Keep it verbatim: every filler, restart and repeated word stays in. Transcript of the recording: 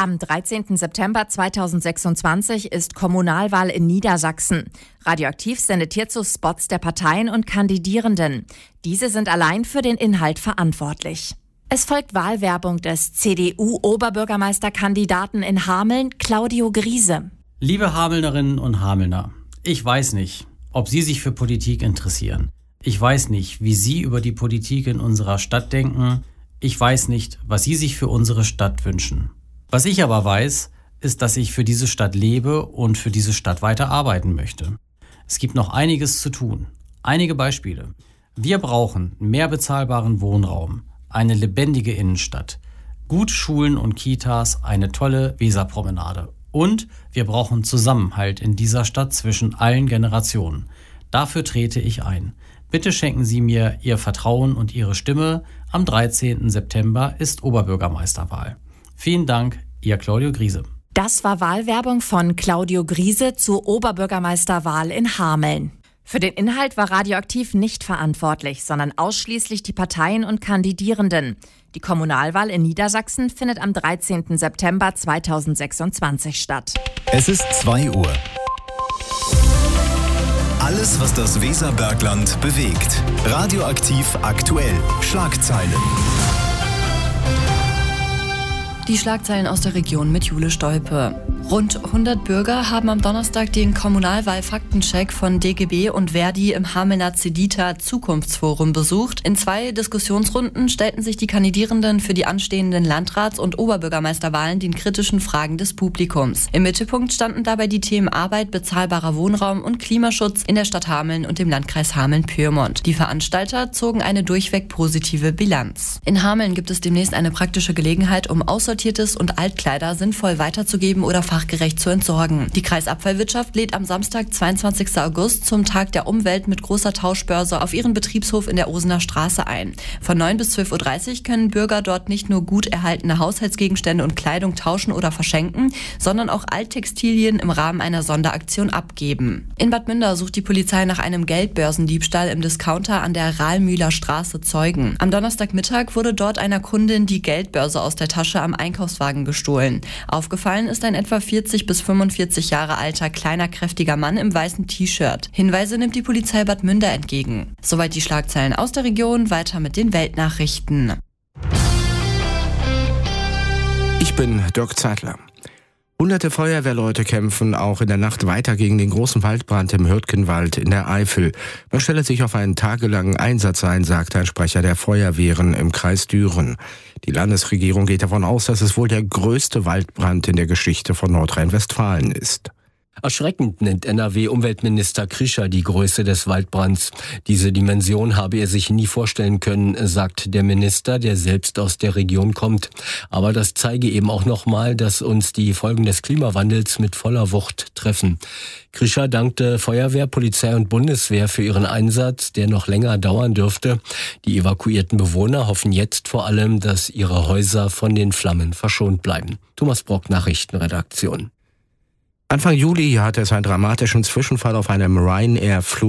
Am dreizehnten September zweitausendsechsundzwanzig ist Kommunalwahl in Niedersachsen. Radioaktiv sendet hierzu Spots der Parteien und Kandidierenden. Diese sind allein für den Inhalt verantwortlich. Es folgt Wahlwerbung des C D U-Oberbürgermeisterkandidaten in Hameln, Claudio Griese. Liebe Hamelnerinnen und Hamelner, ich weiß nicht, ob Sie sich für Politik interessieren. Ich weiß nicht, wie Sie über die Politik in unserer Stadt denken. Ich weiß nicht, was Sie sich für unsere Stadt wünschen. Was ich aber weiß, ist, dass ich für diese Stadt lebe und für diese Stadt weiter arbeiten möchte. Es gibt noch einiges zu tun. Einige Beispiele. Wir brauchen mehr bezahlbaren Wohnraum, eine lebendige Innenstadt, gute Schulen und Kitas, eine tolle Weserpromenade. Und wir brauchen Zusammenhalt in dieser Stadt zwischen allen Generationen. Dafür trete ich ein. Bitte schenken Sie mir Ihr Vertrauen und Ihre Stimme. Am dreizehnten September ist Oberbürgermeisterwahl. Vielen Dank, Ihr Claudio Griese. Das war Wahlwerbung von Claudio Griese zur Oberbürgermeisterwahl in Hameln. Für den Inhalt war Radioaktiv nicht verantwortlich, sondern ausschließlich die Parteien und Kandidierenden. Die Kommunalwahl in Niedersachsen findet am dreizehnten September zweitausendsechsundzwanzig statt. Es ist zwei Uhr. Alles, was das Weserbergland bewegt. Radioaktiv aktuell. Schlagzeilen. Die Schlagzeilen aus der Region mit Jule Stolpe. Rund hundert Bürger haben am Donnerstag den Kommunalwahl-Faktencheck von D G B und Verdi im Hamelner Cedita Zukunftsforum besucht. In zwei Diskussionsrunden stellten sich die Kandidierenden für die anstehenden Landrats- und Oberbürgermeisterwahlen den kritischen Fragen des Publikums. Im Mittelpunkt standen dabei die Themen Arbeit, bezahlbarer Wohnraum und Klimaschutz in der Stadt Hameln und dem Landkreis Hameln-Pyrmont. Die Veranstalter zogen eine durchweg positive Bilanz. In Hameln gibt es demnächst eine praktische Gelegenheit, um aussortiertes und Altkleider sinnvoll weiterzugeben oder fachgerecht zu entsorgen. Die Kreisabfallwirtschaft lädt am Samstag, zweiundzwanzigsten August, zum Tag der Umwelt mit großer Tauschbörse auf ihren Betriebshof in der Osener Straße ein. Von neun bis zwölf Uhr dreißig können Bürger dort nicht nur gut erhaltene Haushaltsgegenstände und Kleidung tauschen oder verschenken, sondern auch Alttextilien im Rahmen einer Sonderaktion abgeben. In Bad Münder sucht die Polizei nach einem Geldbörsendiebstahl im Discounter an der Rahlmühler Straße Zeugen. Am Donnerstagmittag wurde dort einer Kundin die Geldbörse aus der Tasche am Einkaufswagen gestohlen. Aufgefallen ist ein etwa vierzig bis fünfundvierzig Jahre alter, kleiner, kräftiger Mann im weißen T-Shirt. Hinweise nimmt die Polizei Bad Münder entgegen. Soweit die Schlagzeilen aus der Region, weiter mit den Weltnachrichten. Ich bin Dirk Zeitler. Hunderte Feuerwehrleute kämpfen auch in der Nacht weiter gegen den großen Waldbrand im Hürtgenwald in der Eifel. Man stelle sich auf einen tagelangen Einsatz ein, sagte ein Sprecher der Feuerwehren im Kreis Düren. Die Landesregierung geht davon aus, dass es wohl der größte Waldbrand in der Geschichte von Nordrhein-Westfalen ist. Erschreckend nennt N R W-Umweltminister Krischer die Größe des Waldbrands. Diese Dimension habe er sich nie vorstellen können, sagt der Minister, der selbst aus der Region kommt. Aber das zeige eben auch nochmal, dass uns die Folgen des Klimawandels mit voller Wucht treffen. Krischer dankte Feuerwehr, Polizei und Bundeswehr für ihren Einsatz, der noch länger dauern dürfte. Die evakuierten Bewohner hoffen jetzt vor allem, dass ihre Häuser von den Flammen verschont bleiben. Thomas Brock, Nachrichtenredaktion. Anfang Juli hatte es einen dramatischen Zwischenfall auf einem Ryanair-Flug